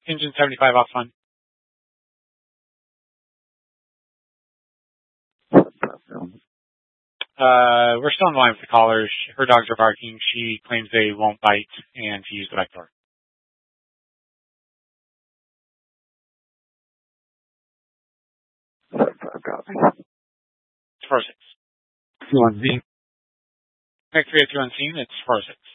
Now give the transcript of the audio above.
Engine 75 off fun. We're still in line with the callers. Her dogs are barking. She claims they won't bite, and she used the back door. It's 406. 2 on scene. Next 302 on scene, it's 406.